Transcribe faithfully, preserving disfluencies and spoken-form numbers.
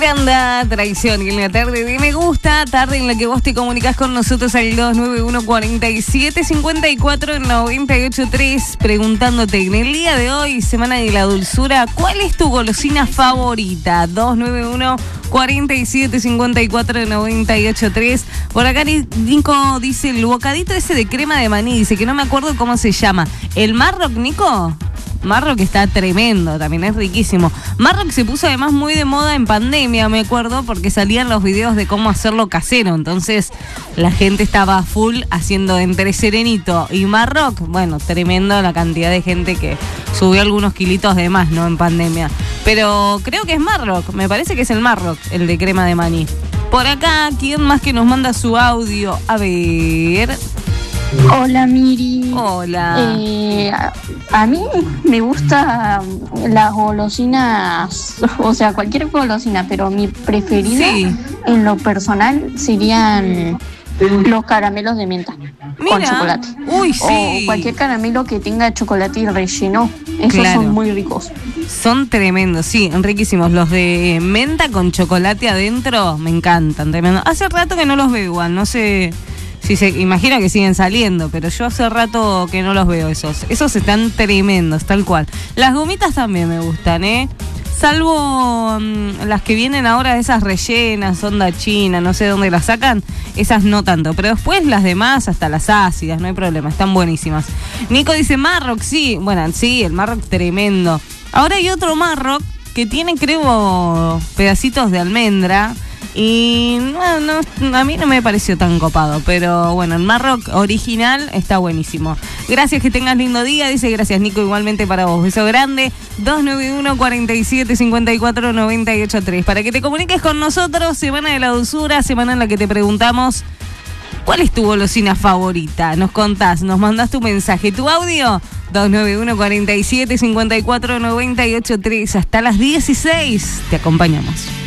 Anda, traición, y en la tarde de Me Gusta, tarde en la que vos te comunicás con nosotros al dos nueve uno, cuatro siete, cinco cuatro, nueve ocho tres, preguntándote en el día de hoy, Semana de la Dulzura, ¿cuál es tu golosina favorita? dos nueve uno, cuatro siete, cinco cuatro, nueve ocho tres. Por acá Nico dice, el bocadito ese de crema de maní, dice que no me acuerdo cómo se llama. ¿El Marroc, Nico? Marroc está tremendo, también es riquísimo. Marroc se puso además muy de moda en pandemia, me acuerdo, porque salían los videos de cómo hacerlo casero. Entonces la gente estaba full haciendo entre Serenito y Marroc. Bueno, tremendo la cantidad de gente que subió algunos kilitos de más, ¿no? En pandemia. Pero creo que es Marroc, me parece que es el Marroc, el de crema de maní. Por acá, ¿quién más que nos manda su audio? A ver... Hola Miri. Hola. Eh, a, a mí me gustan las golosinas, o sea, cualquier golosina, pero mi preferida sí. En lo personal serían los caramelos de menta. Mira. Con chocolate. Uy, sí. O cualquier caramelo que tenga chocolate y relleno. Esos claro. Son muy ricos. Son tremendos, sí, riquísimos. Los de menta con chocolate adentro me encantan, tremendo. Hace rato que no los veo igual, no sé... Sí, se imagino que siguen saliendo, pero yo hace rato que no los veo esos. Esos están tremendos, tal cual. Las gomitas también me gustan, ¿eh? Salvo um, las que vienen ahora de esas rellenas, onda china, no sé dónde las sacan. Esas no tanto, pero después las demás, hasta las ácidas, no hay problema, están buenísimas. Nico dice Marroc, sí. Bueno, sí, el Marroc tremendo. Ahora hay otro Marroc que tiene, creo, pedacitos de almendra. Y no, no, a mí no me pareció tan copado, pero bueno, el Marroc original está buenísimo. Gracias, que tengas lindo día, dice. Gracias, Nico, igualmente para vos. Beso grande. dos nueve uno, cuatro siete, cinco cuatro, nueve ocho tres. Para que te comuniques con nosotros, Semana de la Dulzura, semana en la que te preguntamos ¿cuál es tu golosina favorita? Nos contás, nos mandás tu mensaje, tu audio, dos nueve uno, cuatro siete, cinco cuatro, nueve ocho tres. Hasta las dieciséis te acompañamos.